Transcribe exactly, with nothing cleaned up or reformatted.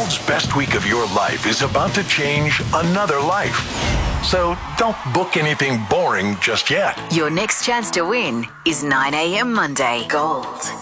world's best week of your life is about to change another life. So don't book anything boring just yet. Your next chance to win is nine a.m. Monday. Gold